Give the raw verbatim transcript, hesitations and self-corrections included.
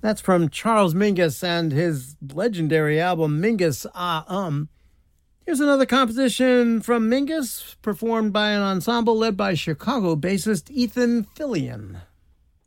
That's from Charles Mingus and his legendary album, Mingus Ah Um. Here's another composition from Mingus, performed by an ensemble led by Chicago bassist Ethan Fillion.